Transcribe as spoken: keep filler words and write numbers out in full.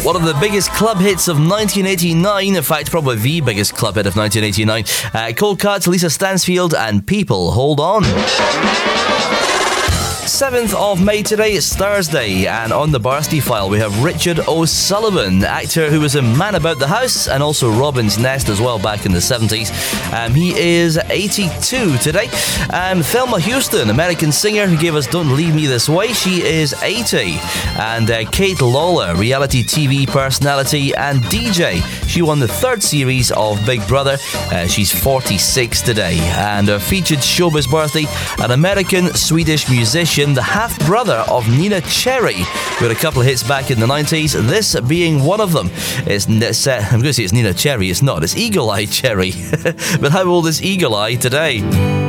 One of the biggest club hits of nineteen eighty-nine, in fact, probably the biggest club hit of nineteen eighty-nine. Uh, Cold Cuts, Lisa Stansfield and People Hold On. seventh of May today, it's Thursday, and on the Varsity File we have Richard O'Sullivan, actor who was in Man About the House and also Robin's Nest as well back in the seventies. Um, he is eighty-two today. Um, Thelma Houston, American singer who gave us Don't Leave Me This Way, she is eighty. And uh, Kate Lawler, reality T V personality and D J, she won the third series of Big Brother. Uh, she's forty-six today. And our featured showbiz birthday, an American-Swedish musician, the half-brother of Nina Cherry, who had a couple of hits back in the nineties, this being one of them. It's, it's uh, I'm going to say it's Nina Cherry, it's not, it's Eagle Eye Cherry. But how old is Eagle Eye today?